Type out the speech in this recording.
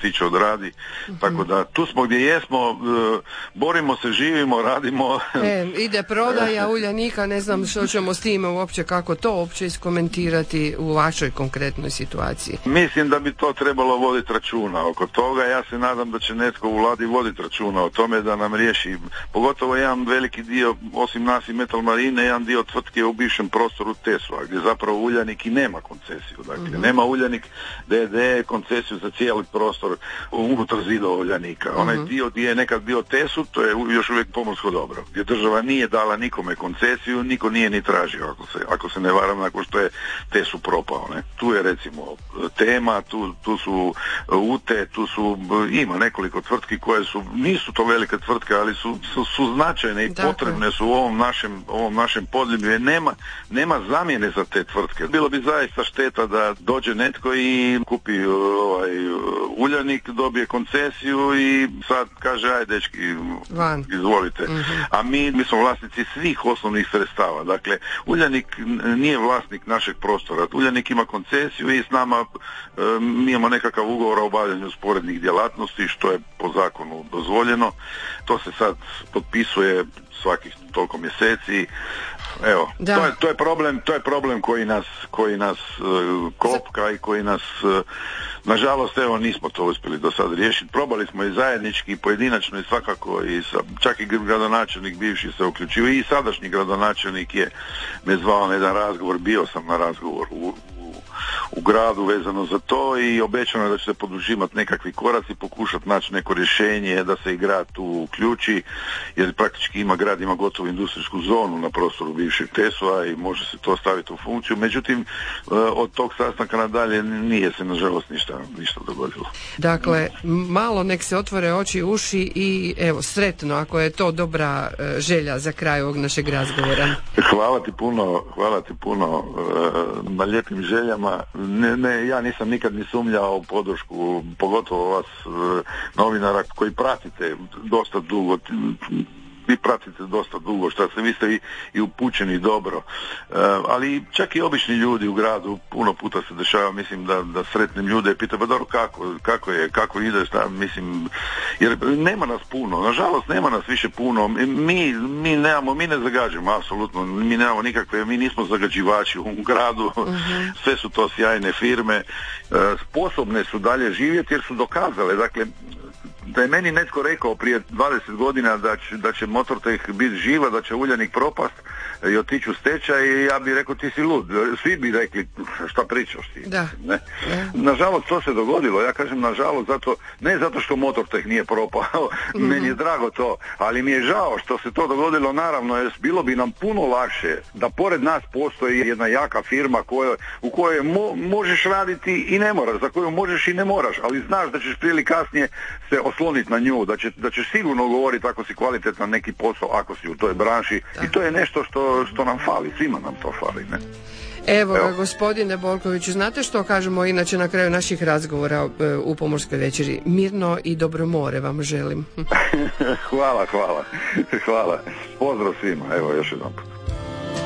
listiće odradi, tako da tu smo gdje jesmo, borimo se, živimo, radimo. Ide prodaja Uljanika, ne znam što ćemo s time uopće, kako to uopće iskomentirati u vašoj konkretnoj situaciji. Mislim da bi to trebalo voditi računa oko toga. Ja se nadam da će netko u vladi voditi računa o tome da nam riješi, pogotovo jedan veliki dio, osim nas i Metal Marine, jedan dio tvrtke u bivšem prostoru Tesla, gdje zapravo Uljanik i nema koncesiju. Dakle, nema Uljanik d.d. koncesiju za cijeli prostor unutar zida Uljanika. Onaj dio gdje je nekad bio Tesu, to je još uvijek pomorsko dobro, gdje država nije dala nikome koncesiju, niko nije ni tražio, ako se ne varam, nakon što je Tesu propao. Ne? Tu je recimo Tema, tu su UTE, ima nekoliko tvrtki koje nisu to velike tvrtke, ali su značajne i potrebne su u ovom našem podneblju, jer nema zamjene za te tvrtke. Bilo bi zaista šteta da dođe netko i kupi Uljanik, dobije koncesiju i sad kaže, aj dečki, izvolite. A mi smo vlasnici svih osnovnih sredstava. Dakle, Uljanik nije vlasnik našeg prostora. Uljanik ima koncesiju i s nama mi imamo nekakav ugovor o obavljanju sporednih djelatnosti, što je po zakonu dozvoljeno. To se sad potpisuje svakih toliko mjeseci. Evo, to je problem koji nas kopka i koji nas nažalost, evo, nismo to uspjeli do sad riješiti. Probali smo i zajednički, i pojedinačno, i svakako čak i gradonačelnik bivši se uključio, i sadašnji gradonačelnik je me zvao na jedan razgovor, bio sam na razgovor u gradu vezano za to i obećano je da će se poduzimati nekakvi koraci, pokušati naći neko rješenje da se i grad tu uključi, jer praktički grad ima gotovu industrijsku zonu na prostoru bivšeg Tesla i može se to staviti u funkciju. Međutim, od tog sastanka nadalje nije se nažalost ništa dogodilo. Dakle, malo nek se otvore oči i uši i evo, sretno ako je to dobra želja za kraj ovog našeg razgovora. Hvala ti puno na lijepim željama. Ne, ja nisam nikad ni sumnjao u podršku, pogotovo vas novinara koji pratite dosta dugo. Vi pratite dosta dugo, vi ste i upućeni dobro, ali čak i obični ljudi u gradu puno puta se dešava, mislim da sretnim ljude pitaju, pa dobro, kako ide, mislim, jer nema nas puno, nažalost nema nas više puno, mi ne zagađujemo, apsolutno, mi nemamo nikakve, mi nismo zagađivači u gradu, sve su to sjajne firme, sposobne su dalje živjeti jer su dokazale, dakle, da je meni netko rekao prije 20 godina da će Motortech biti živa, da će Uljanik propast i otići u stečaj, i ja bih rekao, ti si lud. Svi bi rekli, šta pričaš ti? Da. Ne? Nažalost, to se dogodilo. Ja kažem nažalost, ne zato što Motortech nije propao, meni je drago to, ali mi je žao što se to dogodilo, naravno, jer bilo bi nam puno lakše da pored nas postoji jedna jaka firma u kojoj možeš raditi i ne moraš, za koju možeš i ne moraš, ali znaš da ćeš prije ili kasnije se osloniti na nju, da ćeš sigurno govoriti ako si kvalitetan neki posao, ako si u toj branši, i to je nešto što nam fali, svima nam to fali, ne? Evo ga, gospodine Bolkoviću, znate što kažemo inače na kraju naših razgovora u Pomorskoj večeri? Mirno i dobro more vam želim. Hvala. Pozdrav svima, evo još jedan put.